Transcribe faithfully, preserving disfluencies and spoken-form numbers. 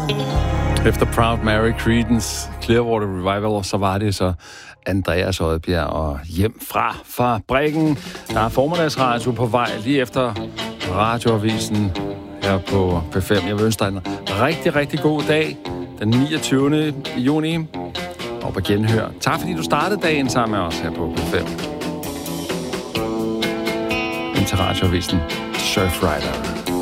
Efter Proud Mary, Creedence, Clearwater Revival, så var det så Andreas Odbjerg og Hjem fra fabrikken. Der er formiddagsradio på vej lige efter radioavisen her på P fem. Jeg vil ønske dig en rigtig, rigtig god dag den niogtyvende juni. Og på genhør. Tak fordi du startede dagen sammen med os her på P fem. Indtil radioavisen Surfrider.